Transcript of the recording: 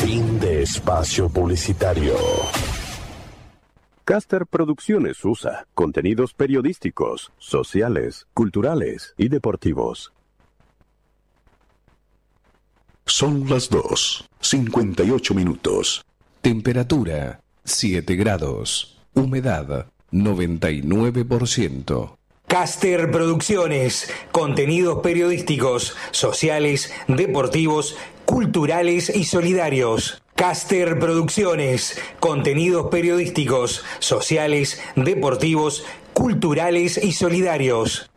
Fin de espacio publicitario. Caster Producciones USA. Contenidos periodísticos, sociales, culturales y deportivos. Son las 2:58. Temperatura 7 grados. Humedad 99%. Caster Producciones, contenidos periodísticos, sociales, deportivos, culturales y solidarios. Caster Producciones, contenidos periodísticos, sociales, deportivos, culturales y solidarios.